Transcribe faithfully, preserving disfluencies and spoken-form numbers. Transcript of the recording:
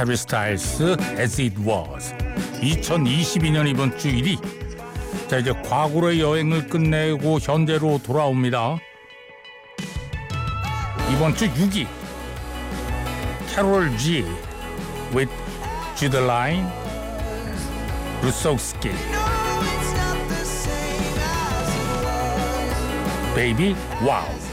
해리 스타일스 As It Was. 이천이십이 년 이번 주 일 위. 자, 이제 과거의 여행을 끝내고 현재로 돌아옵니다. 이번 주 육 위 캐롤 G with Judeline 루소스키 Baby Wow.